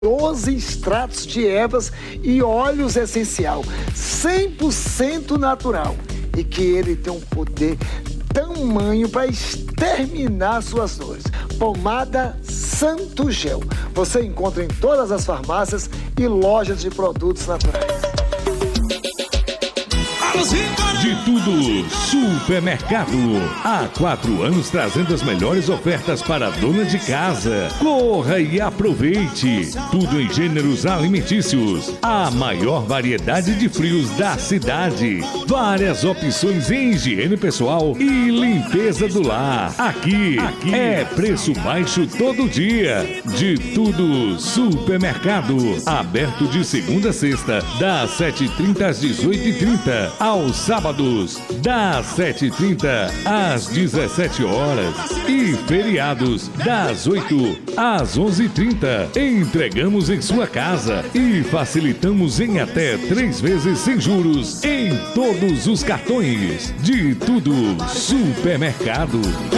12 extratos de ervas e óleos essencial, 100% natural, e que ele tem um poder tamanho para exterminar suas dores. Pomada Santo Gel. Você encontra em todas as farmácias e lojas de produtos naturais. De tudo, Supermercado. Há 4 anos trazendo as melhores ofertas para a dona de casa. Corra e aproveite. Tudo em gêneros alimentícios. A maior variedade de frios da cidade. Várias opções em higiene pessoal e limpeza do lar. Aqui é preço baixo todo dia. De tudo, Supermercado. Aberto de segunda a sexta, das 7h30 às 18h30. Aos sábados, das 7h30 às 17 horas e feriados, das 8 às 11h30. Entregamos em sua casa e facilitamos em até 3 vezes sem juros em todos os cartões. De tudo, Supermercado.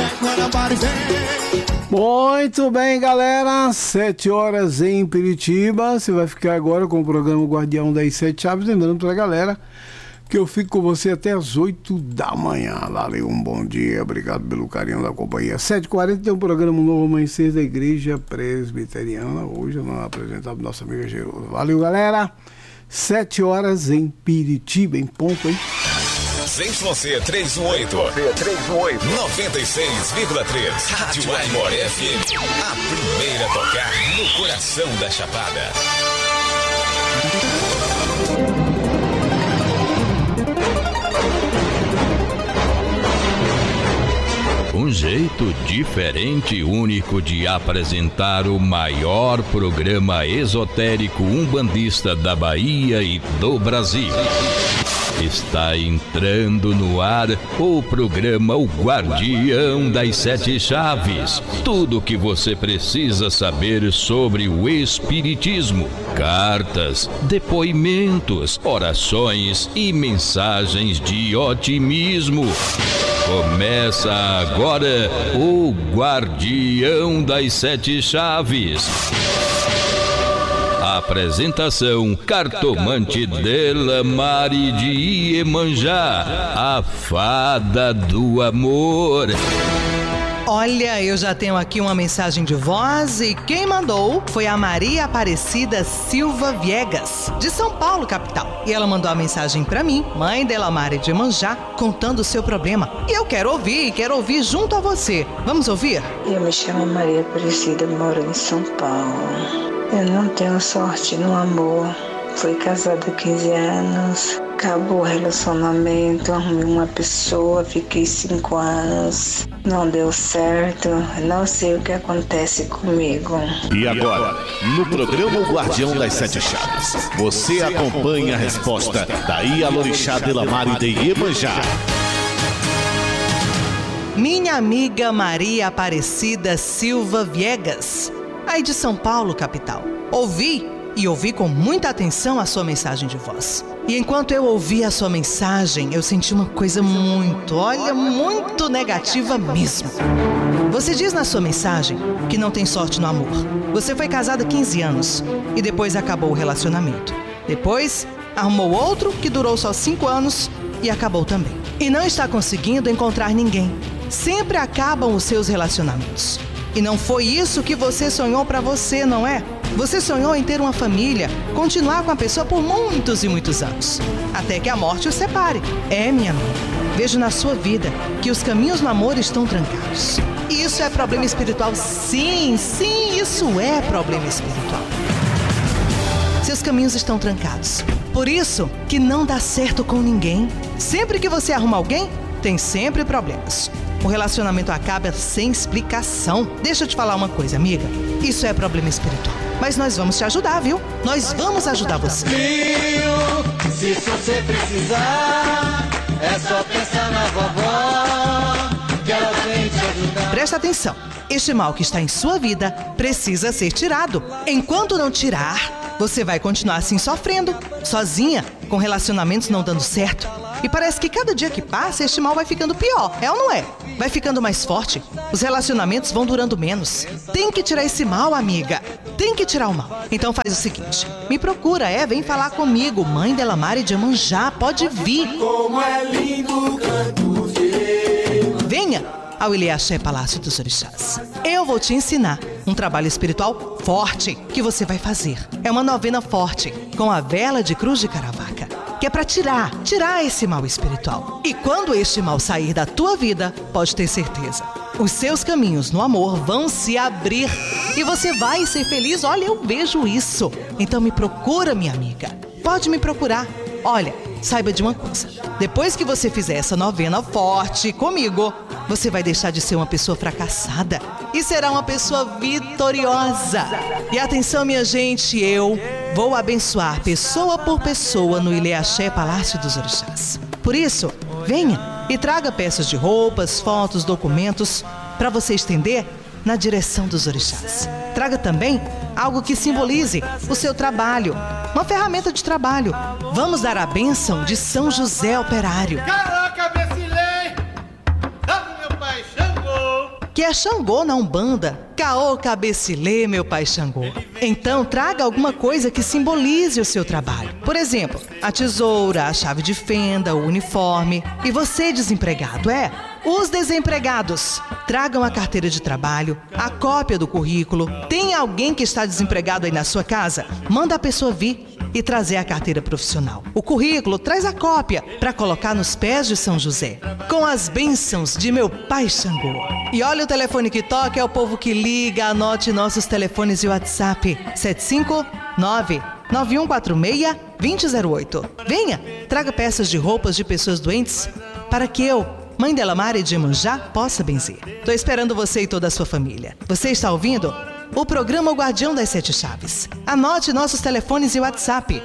Muito bem, galera, 7 horas em Piritiba. Você vai ficar agora com o programa Guardião das 7 Chaves. Lembrando pra galera que eu fico com você até as 8 da manhã. Valeu, um bom dia, obrigado pelo carinho da companhia. 7h40 tem um programa Novo Amanhecer da Igreja Presbiteriana. Hoje nós apresentamos nossa amiga Gerosa. Valeu, galera. 7 horas em Piritiba, em ponto, hein? ZYC 318, 96,3, Rádio Aimor FM, a primeira a tocar no coração da Chapada. Um jeito diferente e único de apresentar o maior programa esotérico umbandista da Bahia e do Brasil. Está entrando no ar o programa O Guardião das 7 Chaves. Tudo o que você precisa saber sobre o espiritismo. Cartas, depoimentos, orações e mensagens de otimismo. Começa agora o Guardião das 7 Chaves. Apresentação: Cartomante Dela Mari de Iemanjá, a fada do amor. Olha, eu já tenho aqui uma mensagem de voz e quem mandou foi a Maria Aparecida Silva Viegas, de São Paulo, capital. E ela mandou a mensagem pra mim, mãe dela Mari de Iemanjá, contando o seu problema. E eu quero ouvir junto a você. Vamos ouvir? Eu me chamo Maria Aparecida, moro em São Paulo. Eu não tenho sorte no amor. Fui casada há 15 anos. Acabou o relacionamento, arrumei uma pessoa, fiquei 5 anos. Não deu certo. Não sei o que acontece comigo. E agora, no programa O Guardião das 7 Chaves, você acompanha a resposta da Ialorixá Dela Mari de Iemanjá. Minha amiga Maria Aparecida Silva Viegas, aí de São Paulo, capital. Ouvi com muita atenção a sua mensagem de voz. E enquanto eu ouvi a sua mensagem, eu senti uma coisa muito negativa mesmo. Você diz na sua mensagem que não tem sorte no amor. Você foi casada há 15 anos e depois acabou o relacionamento. Depois arrumou outro que durou só 5 anos e acabou também. E não está conseguindo encontrar ninguém. Sempre acabam os seus relacionamentos. E não foi isso que você sonhou pra você, não é? Você sonhou em ter uma família, continuar com a pessoa por muitos e muitos anos, até que a morte os separe. É, minha amiga, vejo na sua vida que os caminhos no amor estão trancados. E isso é problema espiritual? Sim, isso é problema espiritual. Seus caminhos estão trancados. Por isso que não dá certo com ninguém. Sempre que você arruma alguém, tem sempre problemas. O relacionamento acaba sem explicação. Deixa eu te falar uma coisa, amiga. Isso é problema espiritual. Mas nós vamos te ajudar, viu? Nós vamos ajudar você. Se você precisar, é só pensar na vovó, que ela vem te ajudar. Presta atenção. Este mal que está em sua vida precisa ser tirado. Enquanto não tirar, você vai continuar assim sofrendo, sozinha, com relacionamentos não dando certo. E parece que cada dia que passa, este mal vai ficando pior. É ou não é? Vai ficando mais forte. Os relacionamentos vão durando menos. Tem que tirar esse mal, amiga. tem que tirar o mal. Então faz o seguinte, me procura, vem falar comigo. Mãe Delamare de Iemanjá, pode vir. Como é lindo o canto de... Venha ao Ilhéaxé Palácio dos Orixás. Eu vou te ensinar um trabalho espiritual forte que você vai fazer. É uma novena forte, com a vela de cruz de Caravaca, que é para tirar esse mal espiritual. E quando este mal sair da tua vida, pode ter certeza, os seus caminhos no amor vão se abrir e você vai ser feliz. Olha, eu vejo isso. Então me procura, minha amiga. Pode me procurar. Olha, saiba de uma coisa. Depois que você fizer essa novena forte comigo, você vai deixar de ser uma pessoa fracassada e será uma pessoa vitoriosa. E atenção, minha gente, eu vou abençoar pessoa por pessoa no Ilhéaxé Palácio dos Orixás. Por isso, venha e traga peças de roupas, fotos, documentos para você estender na direção dos orixás. Traga também algo que simbolize o seu trabalho, uma ferramenta de trabalho. Vamos dar a bênção de São José Operário, que é Xangô na Umbanda. Caô Cabecilê, meu pai Xangô. Então traga alguma coisa que simbolize o seu trabalho. Por exemplo, a tesoura, a chave de fenda, o uniforme. E você, desempregado, os desempregados, tragam a carteira de trabalho, a cópia do currículo. Tem alguém que está desempregado aí na sua casa? Manda a pessoa vir e trazer a carteira profissional. O currículo, traz a cópia para colocar nos pés de São José, com as bênçãos de meu pai Xangô. E olha o telefone que toca, é o povo que liga. Anote nossos telefones e WhatsApp: 759-9146-2008. Venha, traga peças de roupas de pessoas doentes para que eu, Mãe Delamare de Iemanjá, possa benzer. Tô esperando você e toda a sua família. Você está ouvindo o programa O Guardião das Sete Chaves. Anote nossos telefones e WhatsApp: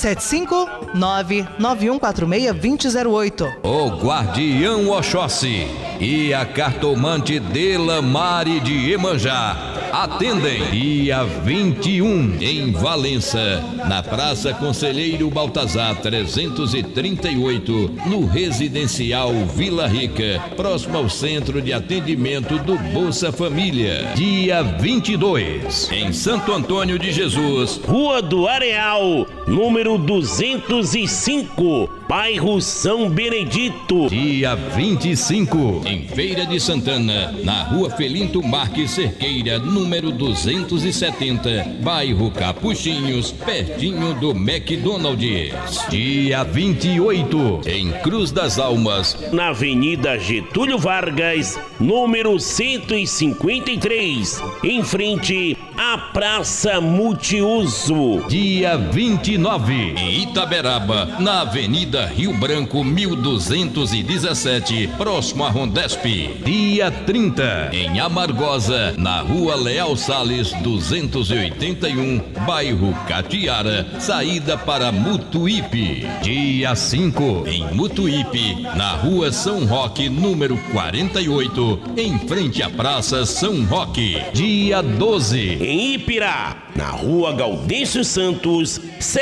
759-9146-2008. O Guardião Oxóssi e a cartomante Delamare de Iemanjá atendem dia 21 em Valença, na Praça Conselheiro Baltazar 338, no Residencial Vila Rica, próximo ao Centro de Atendimento do Bolsa Família. Dia 22 em Santo Antônio de Jesus, Rua do Areal, número 205, bairro São Benedito. Dia 25 em Feira de Santana, na Rua Felinto Marques Cerqueira, número 270, bairro Capuchinhos, pertinho do McDonald's. Dia 28 em Cruz das Almas, na Avenida Getúlio Vargas, número 153, em frente à Praça Multiuso. Dia 29 em Itaberaba, na Avenida Rio Branco 1217, próximo a Rondesp. Dia 30 em Amargosa, na Rua Leal Salles 281, bairro Catiara, saída para Mutuípe. Dia 5 em Mutuípe, na Rua São Roque, número 48, em frente à Praça São Roque. Dia 12 em Ipirá, na Rua Gaudêncio Santos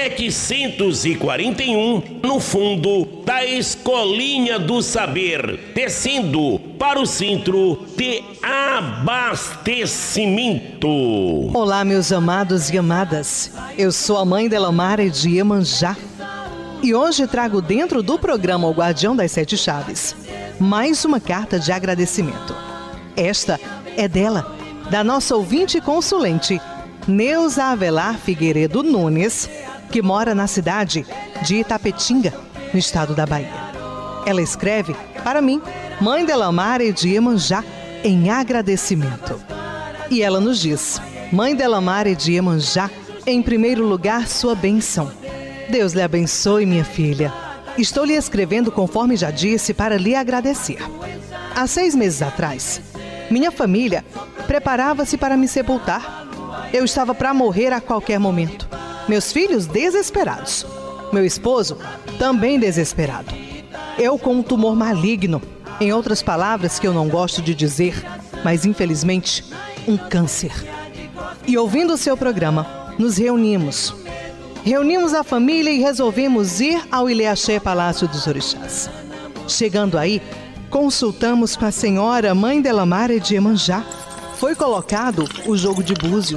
741, no fundo da Escolinha do Saber, descendo para o centro de abastecimento. Olá, meus amados e amadas. Eu sou a Mãe Delamare de Iemanjá e hoje trago dentro do programa O Guardião das Sete Chaves mais uma carta de agradecimento. Esta é dela, da nossa ouvinte e consulente Neuza Avelar Figueiredo Nunes, que mora na cidade de Itapetinga, no estado da Bahia. Ela escreve para mim, Mãe Delamare de Iemanjá, em agradecimento. E ela nos diz: Mãe Delamare de Iemanjá, em primeiro lugar, sua bênção. Deus lhe abençoe, minha filha. Estou lhe escrevendo, conforme já disse, para lhe agradecer. Há 6 meses atrás, minha família preparava-se para me sepultar. Eu estava para morrer a qualquer momento. Meus filhos desesperados. Meu esposo também desesperado. Eu com um tumor maligno. Em outras palavras que eu não gosto de dizer, mas infelizmente, um câncer. E ouvindo o seu programa, nos reunimos. Reunimos a família e resolvemos ir ao Ilhéaxé Palácio dos Orixás. Chegando aí, consultamos com a senhora Mãe Delamare de Iemanjá. Foi colocado o jogo de búzios.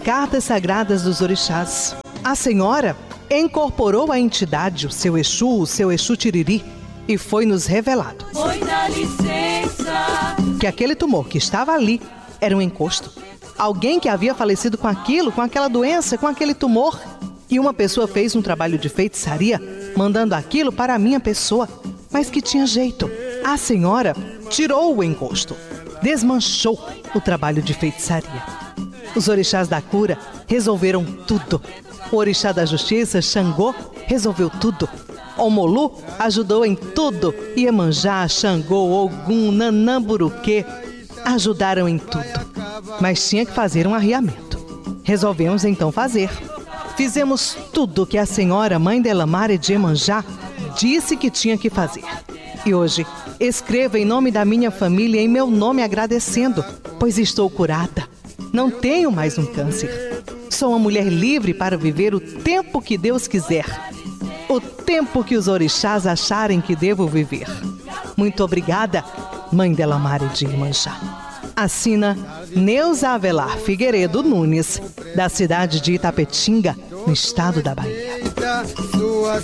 cartas sagradas dos orixás. A senhora incorporou a entidade, o seu Exu Tiriri, e foi nos revelado Oi, dá licença. que aquele tumor que estava ali era um encosto. Alguém que havia falecido com aquilo, com aquela doença, com aquele tumor. E uma pessoa fez um trabalho de feitiçaria, mandando aquilo para a minha pessoa, mas que tinha jeito. A senhora tirou o encosto, desmanchou o trabalho de feitiçaria. Os orixás da cura resolveram tudo. O orixá da justiça, Xangô, resolveu tudo. Omolu ajudou em tudo. Iemanjá, Xangô, Ogum, Nanamburuquê ajudaram em tudo. Mas tinha que fazer um arriamento. Resolvemos então fazer. Fizemos tudo que a senhora Mãe Delamare de Iemanjá disse que tinha que fazer. E hoje escrevo em nome da minha família, em meu nome, agradecendo, pois estou curada. Não tenho mais um câncer. Sou uma mulher livre para viver o tempo que Deus quiser. O tempo que os orixás acharem que devo viver. Muito obrigada, Mãe Delamare de Iemanjá. Assina Neuza Avelar Figueiredo Nunes, da cidade de Itapetinga, no estado da Bahia. Sua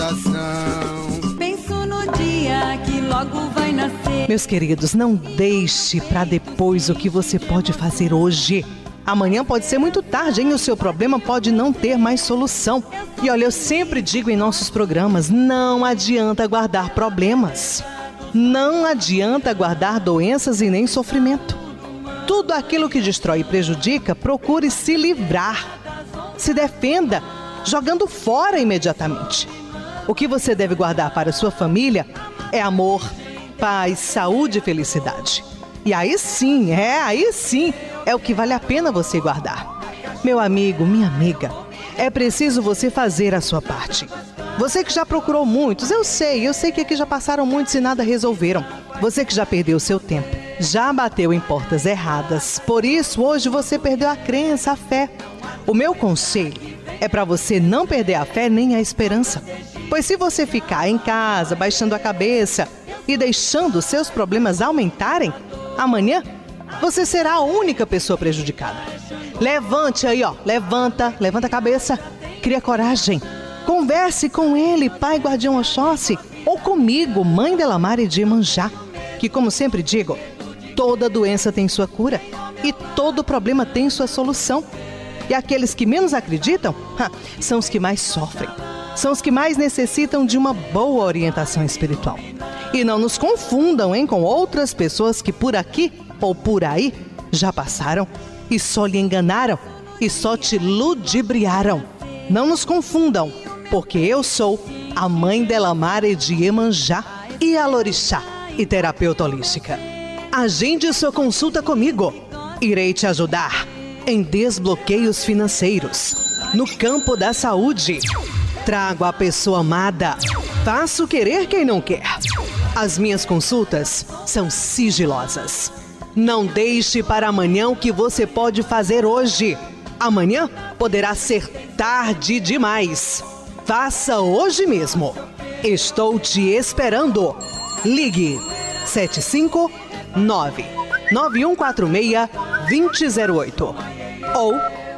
saudação. Penso no dia que logo vai nascer. Meus queridos, não deixe para depois o que você pode fazer hoje. Amanhã pode ser muito tarde, hein? O seu problema pode não ter mais solução. E olha, eu sempre digo em nossos programas, não adianta guardar problemas. Não adianta guardar doenças e nem sofrimento. Tudo aquilo que destrói e prejudica, procure se livrar. Se defenda, jogando fora imediatamente. O que você deve guardar para sua família é amor, paz, saúde e felicidade. E aí sim é o que vale a pena você guardar. Meu amigo, minha amiga, é preciso você fazer a sua parte. Você que já procurou muitos, eu sei que aqui já passaram muitos e nada resolveram. Você que já perdeu seu tempo, já bateu em portas erradas. Por isso, hoje você perdeu a crença, a fé. O meu conselho é para você não perder a fé nem a esperança. Pois se você ficar em casa, baixando a cabeça e deixando seus problemas aumentarem, amanhã você será a única pessoa prejudicada. Levante aí, levanta a cabeça, cria coragem. Converse com ele, Pai Guardião Oxóssi, ou comigo, Mãe Delamare de Iemanjá, que, como sempre digo, toda doença tem sua cura e todo problema tem sua solução. E aqueles que menos acreditam, são os que mais sofrem. São os que mais necessitam de uma boa orientação espiritual. E não nos confundam, com outras pessoas que por aqui ou por aí já passaram e só lhe enganaram e só te ludibriaram. Não nos confundam, porque eu sou a Mãe Delamare de Iemanjá e Alorixá e terapeuta holística. Agende sua consulta comigo. Irei te ajudar em desbloqueios financeiros, no campo da saúde. Trago a pessoa amada. Faço querer quem não quer. As minhas consultas são sigilosas. Não deixe para amanhã o que você pode fazer hoje. Amanhã poderá ser tarde demais. Faça hoje mesmo. Estou te esperando. Ligue 759-9146-2008 ou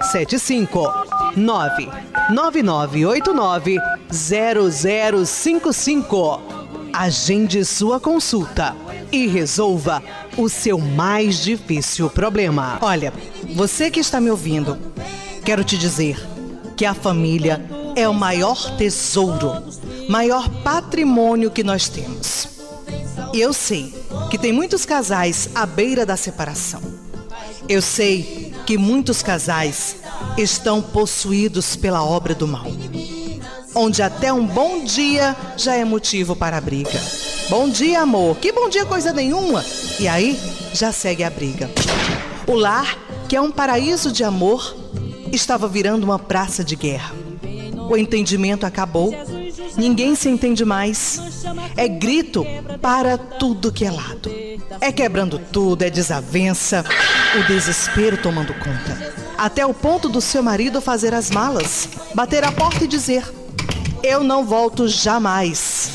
759-9989-0055. Agende sua consulta e resolva o seu mais difícil problema. Olha, você que está me ouvindo, quero te dizer que a família é o maior tesouro, maior patrimônio que nós temos. E eu sei que tem muitos casais à beira da separação. Eu sei que muitos casais estão possuídos pela obra do mal, onde até um bom dia já é motivo para a briga. Bom dia, amor. Que bom dia, coisa nenhuma. E aí, já segue a briga. O lar, que é um paraíso de amor, estava virando uma praça de guerra. O entendimento acabou. Ninguém se entende mais. É grito para tudo que é lado. É quebrando tudo, é desavença, o desespero tomando conta. Até o ponto do seu marido fazer as malas, bater a porta e dizer: eu não volto jamais.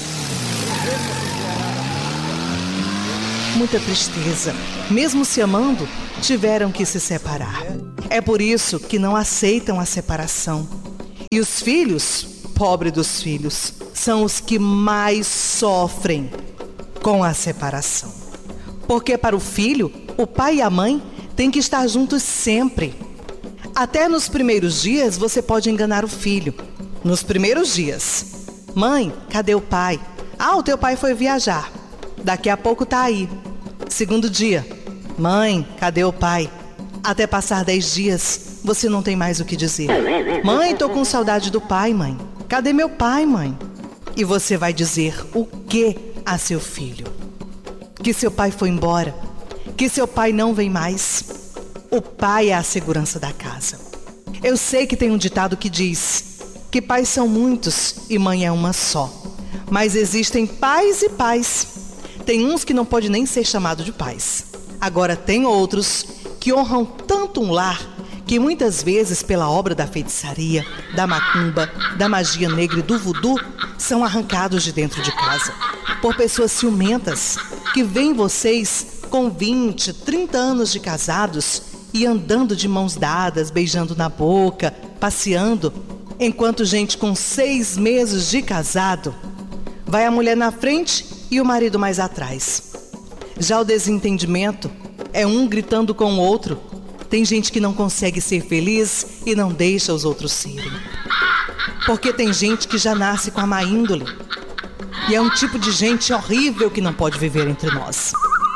Muita tristeza. Mesmo se amando, tiveram que se separar. É por isso que não aceitam a separação. E os filhos, pobre dos filhos, são os que mais sofrem com a separação. Porque para o filho, o pai e a mãe têm que estar juntos sempre. Até nos primeiros dias você pode enganar o filho. Nos primeiros dias. Mãe, cadê o pai? Ah, o teu pai foi viajar. Daqui a pouco tá aí. Segundo dia. Mãe, cadê o pai? Até passar 10 dias, você não tem mais o que dizer. Mãe, tô com saudade do pai, mãe. Cadê meu pai, mãe? E você vai dizer o que a seu filho? Que seu pai foi embora. Que seu pai não vem mais. O pai é a segurança da casa. Eu sei que tem um ditado que diz que pais são muitos e mãe é uma só. Mas existem pais e pais. Tem uns que não pode nem ser chamado de pais. Agora tem outros que honram tanto um lar que muitas vezes pela obra da feitiçaria, da macumba, da magia negra e do voodoo são arrancados de dentro de casa por pessoas ciumentas que veem vocês com 20, 30 anos de casados e andando de mãos dadas, beijando na boca, passeando, enquanto gente com 6 meses de casado vai a mulher na frente e o marido mais atrás. Já o desentendimento é um gritando com o outro. Tem gente que não consegue ser feliz e não deixa os outros serem. Porque tem gente que já nasce com a má índole. E é um tipo de gente horrível que não pode viver entre nós.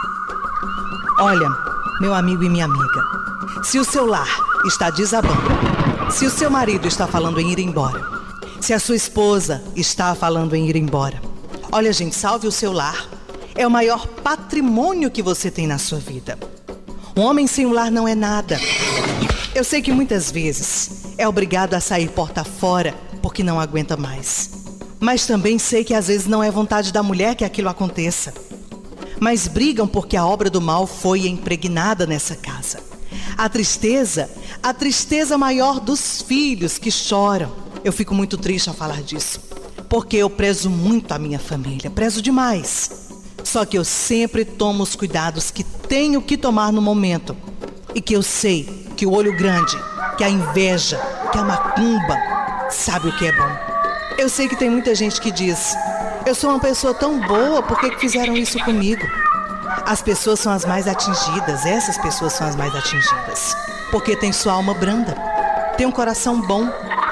Olha, meu amigo e minha amiga, se o seu lar está desabando, se o seu marido está falando em ir embora, se a sua esposa está falando em ir embora, olha, gente, salve o seu lar. É o maior patrimônio que você tem na sua vida. Um homem sem um lar não é nada. Eu sei que muitas vezes é obrigado a sair porta fora porque não aguenta mais. Mas também sei que às vezes não é vontade da mulher que aquilo aconteça. Mas brigam porque a obra do mal foi impregnada nessa casa. A tristeza maior dos filhos que choram. Eu fico muito triste ao falar disso. Porque eu prezo muito a minha família, prezo demais. Só que eu sempre tomo os cuidados que tenho que tomar no momento. E que eu sei que o olho grande, que a inveja, que a macumba, sabe o que é bom. Eu sei que tem muita gente que diz: eu sou uma pessoa tão boa, por que fizeram isso comigo? As pessoas são as mais atingidas, essas pessoas são as mais atingidas. Porque tem sua alma branda, tem um coração bom.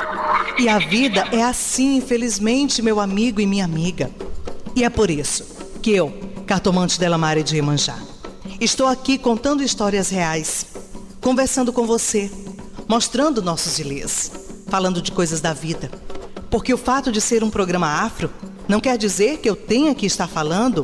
E a vida é assim, infelizmente, meu amigo e minha amiga. E é por isso que eu, cartomante Dela Mari de Iemanjá, estou aqui contando histórias reais, conversando com você, mostrando nossos ilês, falando de coisas da vida. Porque o fato de ser um programa afro não quer dizer que eu tenha que estar falando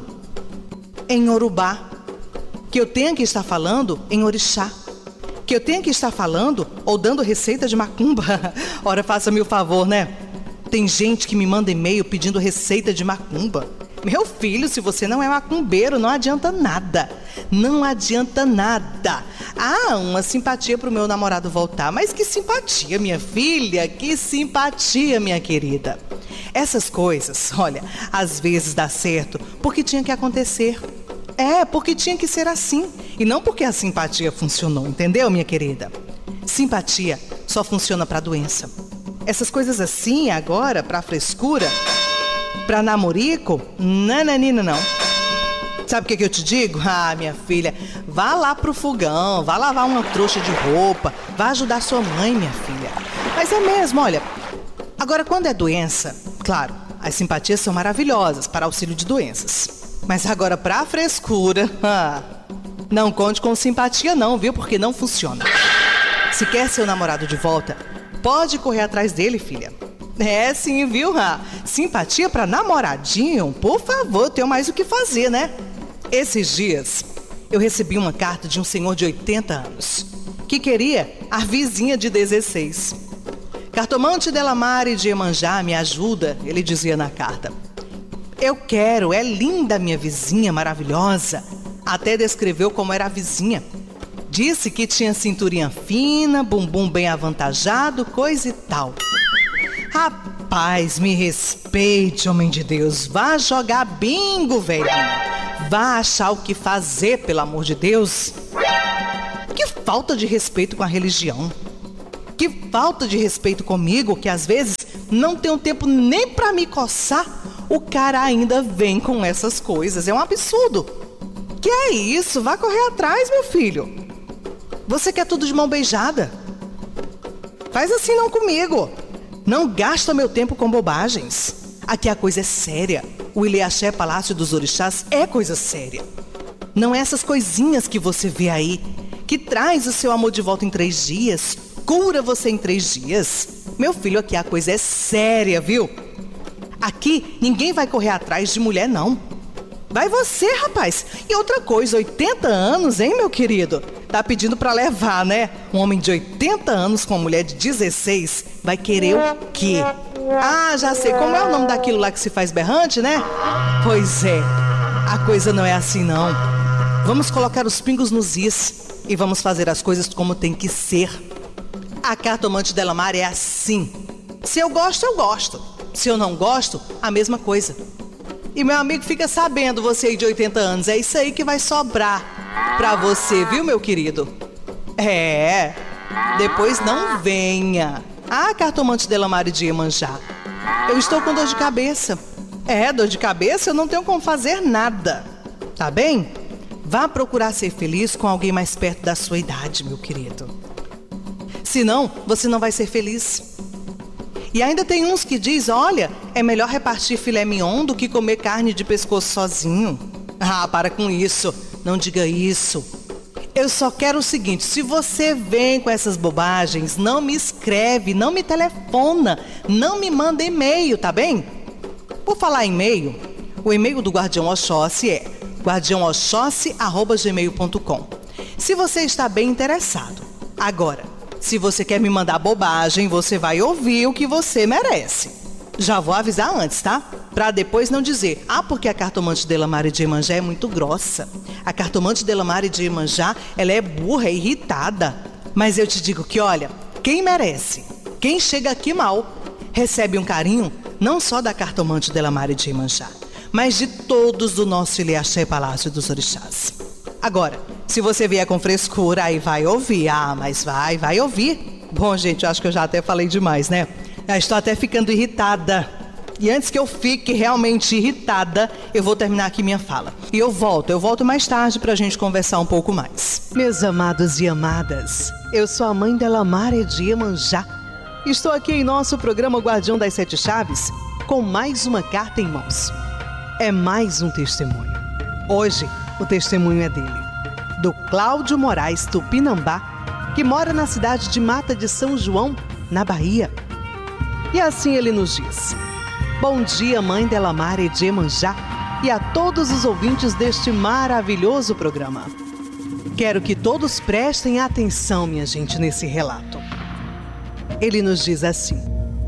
em Yorubá, que eu tenha que estar falando em Orixá, que eu tenha que estar falando ou dando receita de macumba. Ora, faça-me o favor, né? Tem gente que me manda e-mail pedindo receita de macumba. Meu filho, se você não é macumbeiro, não adianta nada. Não adianta nada. Ah, uma simpatia pro meu namorado voltar. Mas que simpatia, minha filha. Que simpatia, minha querida. Essas coisas, olha, às vezes dá certo porque tinha que acontecer. É, porque tinha que ser assim. E não porque a simpatia funcionou, entendeu, minha querida? Simpatia só funciona pra doença. Essas coisas assim, agora, pra frescura, pra namorico, nananina não. Sabe o que eu te digo? Ah, minha filha, vá lá pro fogão, vá lavar uma trouxa de roupa, vá ajudar sua mãe, minha filha. Mas é mesmo, olha, agora quando é doença, claro, as simpatias são maravilhosas para auxílio de doenças. Mas agora pra frescura, não conte com simpatia não, viu? Porque não funciona. Se quer seu namorado de volta, pode correr atrás dele, filha. É sim, viu? Simpatia pra namoradinho? Por favor, tenho mais o que fazer, né? Esses dias, eu recebi uma carta de um senhor de 80 anos que queria a vizinha de 16. Cartomante Dela Mari de Iemanjá, me ajuda, ele dizia na carta. Eu quero, é linda minha vizinha, maravilhosa. Até descreveu como era a vizinha. Disse que tinha cinturinha fina, bumbum bem avantajado, coisa e tal. Rapaz, me respeite, homem de Deus. Vá jogar bingo, velhinha. Vá achar o que fazer, pelo amor de Deus. Que falta de respeito com a religião. Que falta de respeito comigo, que às vezes não tenho tempo nem pra me coçar. O cara ainda vem com essas coisas. É um absurdo. Que é isso? Vá correr atrás, meu filho. Você quer tudo de mão beijada? Faz assim não comigo. Não gasta meu tempo com bobagens. Aqui a coisa é séria. O Ilê-Axé Palácio dos Orixás é coisa séria. Não é essas coisinhas que você vê aí, que traz o seu amor de volta em 3 dias, cura você em 3 dias. Meu filho, aqui a coisa é séria, viu? Aqui ninguém vai correr atrás de mulher, não. Vai você, rapaz. E outra coisa, 80 anos, hein, meu querido? Tá pedindo pra levar, né? Um homem de 80 anos com uma mulher de 16 vai querer o quê? Ah, já sei. Como é o nome daquilo lá que se faz berrante, né? Pois é. A coisa não é assim, não. Vamos colocar os pingos nos is e vamos fazer as coisas como tem que ser. A cartomante Delamar é assim. Se eu gosto, eu gosto. Se eu não gosto, a mesma coisa. E meu amigo, fica sabendo, você aí de 80 anos, é isso aí que vai sobrar pra você, viu, meu querido? É, depois não venha. Ah, cartomante Delamar de Iemanjá, eu estou com dor de cabeça. É, dor de cabeça, eu não tenho como fazer nada. Tá bem? Vá procurar ser feliz com alguém mais perto da sua idade, meu querido. Senão, você não vai ser feliz. E ainda tem uns que diz, olha, é melhor repartir filé mignon do que comer carne de pescoço sozinho. Ah, para com isso. Não diga isso. Eu só quero o seguinte, se você vem com essas bobagens, não me escreve, não me telefona, não me manda e-mail, tá bem? Por falar em e-mail, o e-mail do Guardião Oxóssi é guardiaoxóssi@gmail.com. Se você está bem interessado. Agora, se você quer me mandar bobagem, você vai ouvir o que você merece. Já vou avisar antes, tá? Pra depois não dizer, porque a cartomante Delamar de Iemanjá é muito grossa. A cartomante Delamar de Iemanjá, ela é burra, é irritada. Mas eu te digo que, olha, quem merece, quem chega aqui mal, recebe um carinho não só da cartomante Delamar de Iemanjá, mas de todos do nosso Ilê-Axé Palácio dos Orixás. Agora, se você vier com frescura, aí vai ouvir. Mas vai ouvir. Bom, gente, eu acho que eu já até falei demais, né? Eu estou até ficando irritada. E antes que eu fique realmente irritada, eu vou terminar aqui minha fala. E eu volto mais tarde pra gente conversar um pouco mais. Meus amados e amadas, eu sou a mãe Delamar de Iemanjá. Estou aqui em nosso programa Guardião das 7 Chaves com mais uma carta em mãos. É mais um testemunho. Hoje, o testemunho é dele, do Cláudio Moraes Tupinambá, que mora na cidade de Mata de São João, na Bahia. E assim ele nos diz: bom dia, mãe Delamar de Iemanjá, e a todos os ouvintes deste maravilhoso programa. Quero que todos prestem atenção, minha gente, nesse relato. Ele nos diz assim: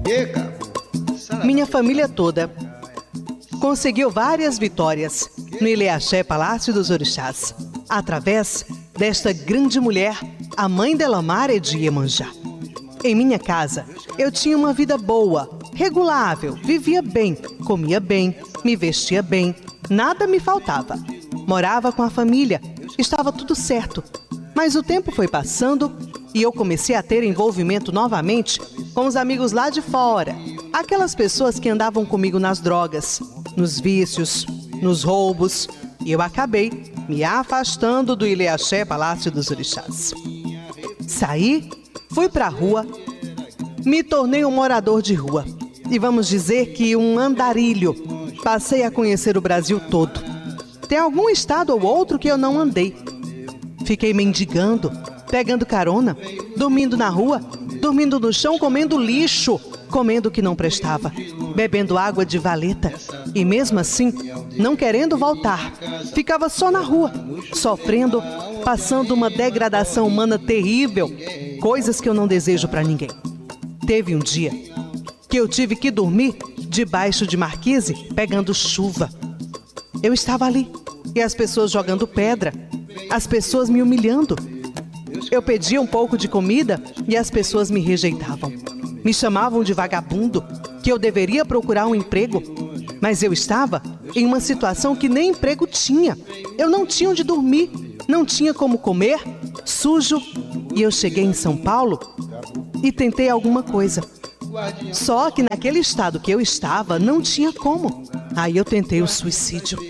minha família toda conseguiu várias vitórias no Ilê-Axé Palácio dos Orixás, através desta grande mulher, a mãe Delamar de Iemanjá. Em minha casa, eu tinha uma vida boa, regulável, vivia bem, comia bem, me vestia bem, nada me faltava. Morava com a família, estava tudo certo. Mas o tempo foi passando e eu comecei a ter envolvimento novamente com os amigos lá de fora. Aquelas pessoas que andavam comigo nas drogas, nos vícios, nos roubos. E eu acabei me afastando do Ilê-Axé Palácio dos Orixás. Saí, fui pra rua, me tornei um morador de rua. E vamos dizer que um andarilho. Passei a conhecer o Brasil todo. Tem algum estado ou outro que eu não andei. Fiquei mendigando, pegando carona, dormindo na rua, dormindo no chão, comendo lixo, comendo o que não prestava, bebendo água de valeta. E mesmo assim, não querendo voltar, ficava só na rua, sofrendo, passando uma degradação humana terrível, coisas que eu não desejo para ninguém. Teve um dia que eu tive que dormir debaixo de marquise, pegando chuva. Eu estava ali, e as pessoas jogando pedra, as pessoas me humilhando. Eu pedia um pouco de comida e as pessoas me rejeitavam. Me chamavam de vagabundo, que eu deveria procurar um emprego. Mas eu estava em uma situação que nem emprego tinha. Eu não tinha onde dormir, não tinha como comer, sujo, e eu cheguei em São Paulo e tentei alguma coisa. Só que naquele estado que eu estava, não tinha como. Aí eu tentei o suicídio.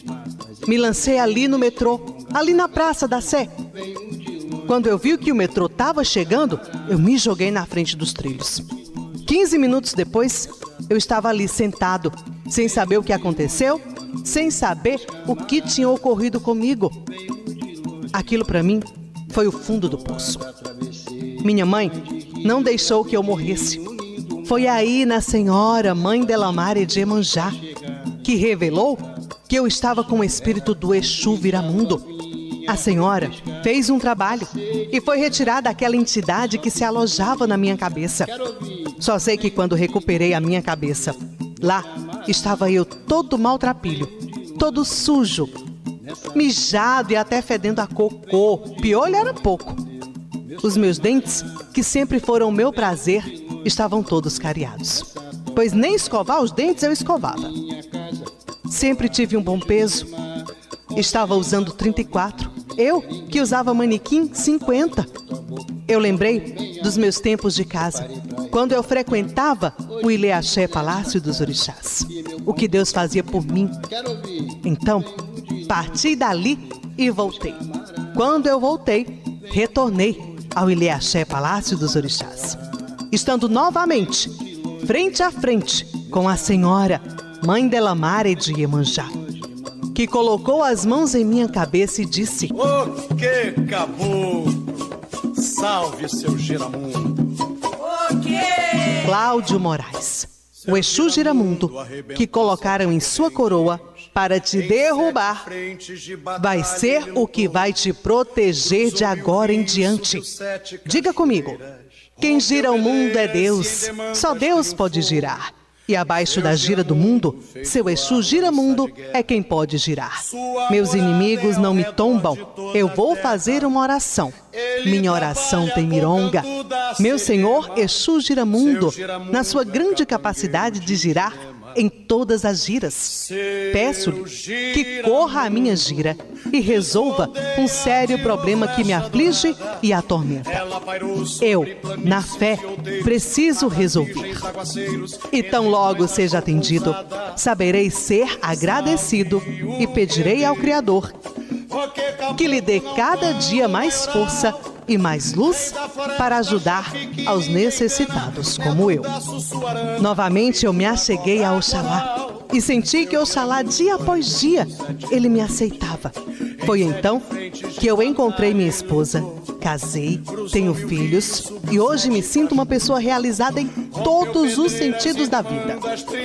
Me lancei ali no metrô, ali na Praça da Sé. Quando eu vi que o metrô estava chegando, eu me joguei na frente dos trilhos. 15 minutos depois, eu estava ali sentado, sem saber o que aconteceu, sem saber o que tinha ocorrido comigo. Aquilo para mim foi o fundo do poço. Minha mãe não deixou que eu morresse. Foi aí na Senhora Mãe Delamare de Iemanjá que revelou que eu estava com o espírito do Exu Viramundo. A senhora fez um trabalho e foi retirada aquela entidade que se alojava na minha cabeça. Só sei que quando recuperei a minha cabeça, lá estava eu todo maltrapilho, todo sujo, mijado e até fedendo a cocô. Piolho era pouco. Os meus dentes, que sempre foram o meu prazer, estavam todos cariados, pois nem escovar os dentes eu escovava. Sempre tive um bom peso. Estava usando 34. Eu, que usava manequim, 50. Eu lembrei dos meus tempos de casa, quando eu frequentava o Ilê-Axé Palácio dos Orixás. O que Deus fazia por mim. Então, parti dali e voltei. Quando eu voltei, retornei ao Ilê-Axé Palácio dos Orixás, estando novamente frente a frente com a Senhora Mãe Delamare de Iemanjá, que colocou as mãos em minha cabeça e disse: "O que caboclo, salve seu Giramundo." O quê? Cláudio Moraes, o Exu Giramundo, que colocaram em sua coroa para te derrubar, vai ser o que vai te proteger de agora em diante. Diga comigo: quem gira o mundo é Deus, só Deus pode girar. E abaixo da gira do mundo, seu Exu Giramundo é quem pode girar. Meus inimigos não me tombam, eu vou fazer uma oração. Minha oração tem mironga. Meu Senhor Exu Giramundo, na sua grande capacidade de girar em todas as giras, peço-lhe que corra a minha gira e resolva um sério problema que me aflige e atormenta. Eu, na fé, preciso resolver. E tão logo seja atendido, saberei ser agradecido e pedirei ao Criador que lhe dê cada dia mais força e mais luz para ajudar aos necessitados como eu. Novamente eu me acheguei a Oxalá e senti que Oxalá, dia após dia, ele me aceitava. Foi então que eu encontrei minha esposa, casei, tenho filhos e hoje me sinto uma pessoa realizada em todos os sentidos da vida.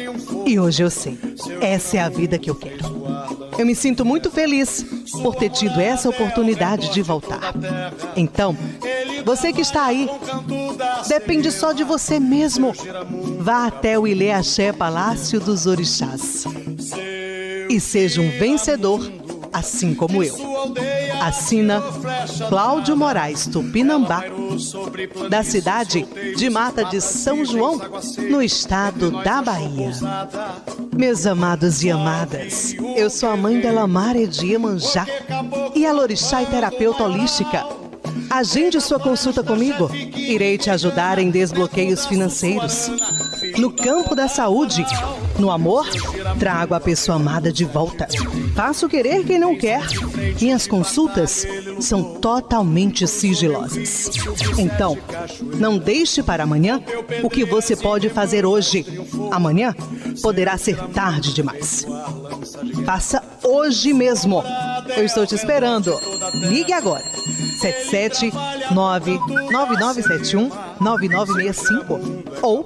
E hoje eu sei, essa é a vida que eu quero. Eu me sinto muito feliz por ter tido essa oportunidade de voltar. Então, você que está aí, depende só de você mesmo. Vá até o Ilê-Axé Palácio dos Orixás e seja um vencedor, assim como eu. Assina Cláudio Moraes Tupinambá, da cidade de Mata de São João, no estado da Bahia. Meus amados e amadas, eu sou a Mãe Delamare de Iemanjá e a Lorixá e terapeuta holística. Agende sua consulta comigo. Irei te ajudar em desbloqueios financeiros. No campo da saúde, no amor, trago a pessoa amada de volta. Faço querer quem não quer. Minhas consultas são totalmente sigilosas. Então, não deixe para amanhã o que você pode fazer hoje. Amanhã poderá ser tarde demais. Faça hoje mesmo. Eu estou te esperando. Ligue agora. 779-9971-9965 ou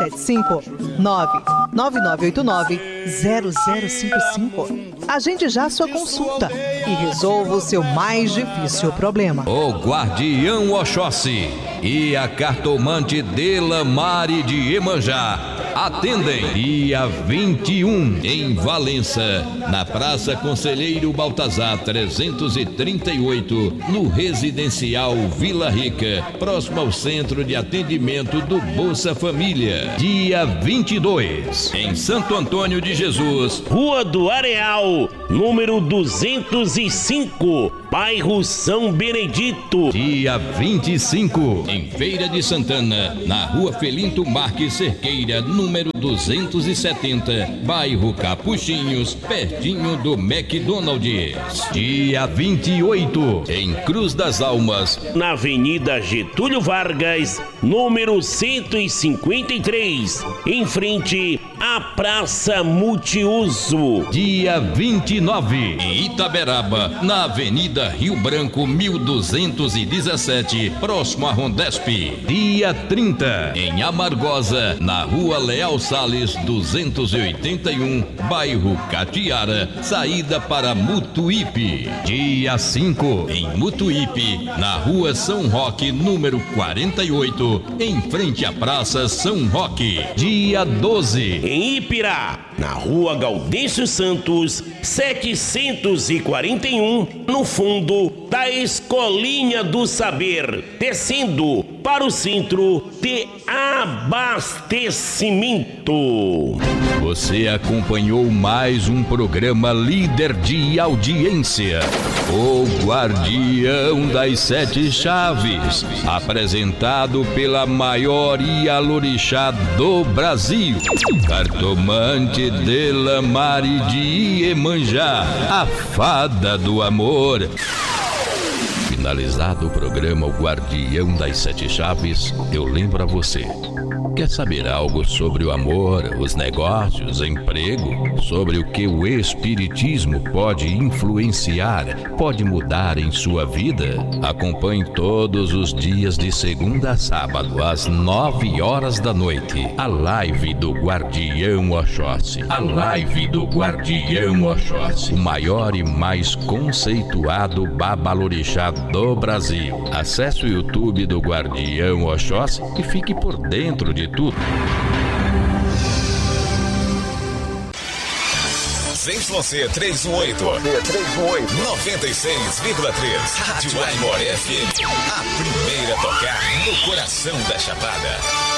759-9989-0055. Agende já sua consulta e resolva o seu mais difícil problema. O Guardião Oxóssi e a cartomante Delamare de Iemanjá atendem dia 21 em Valença, na Praça Conselheiro Baltazar 338, no Residencial Vila Rica, próximo ao Centro de Atendimento do Bolsa Família. Dia 22 em Santo Antônio de Jesus, Rua do Areal, número 205, bairro São Benedito. Dia 25, em Feira de Santana, na Rua Felinto Marques Cerqueira, número 270, bairro Capuchinhos, pertinho do McDonald's. Dia 28, em Cruz das Almas, na Avenida Getúlio Vargas, número 153, em frente à Praça Multiuso. Dia 29, em Itaberaba, na Avenida Rio Branco 1217, próximo a Rondesp. Dia 30, em Amargosa, na Rua Leal Salles 281, bairro Catiara, saída para Mutuípe. Dia 5, em Mutuípe, na Rua São Roque, número 48, em frente à Praça São Roque. Dia 12, em Ipirá, na Rua Gaudêncio Santos, 741, no fundo da Escolinha do Saber, descendo para o centro de abastecimento. Você acompanhou mais um programa líder de audiência, o Guardião das Sete Chaves, apresentado pela maior Ialorixá do Brasil, Cartomante Delamare de Iemanjá, a fada do amor. Finalizado o programa O Guardião das Sete Chaves, eu lembro a você. Quer saber algo sobre o amor, os negócios, emprego? Sobre o que o Espiritismo pode influenciar, pode mudar em sua vida? Acompanhe todos os dias de segunda a sábado, às 9 horas da noite, a live do Guardião Oxóssi. A live do Guardião Oxóssi, o maior e mais conceituado babalorixá do Brasil. Acesse o YouTube do Guardião Oxóssi e fique por dentro de tudo. ZYC 318, 96,3. Rádio Aimoré FM, a primeira a tocar no coração da Chapada.